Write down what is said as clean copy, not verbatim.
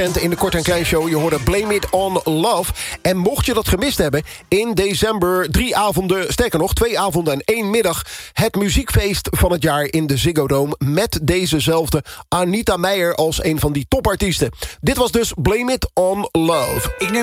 In de Kort en Klein Show, je hoorde Blame It On Love. En mocht je dat gemist hebben, in december 3 avonden... sterker nog, 2 avonden en 1 middag... het muziekfeest van het jaar in de Ziggo Dome... met dezezelfde Anita Meijer als een van die topartiesten. Dit was dus Blame It On Love.